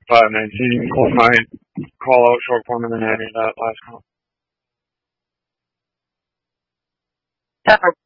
519, you can call my call out short form and then add that last call. Pepper.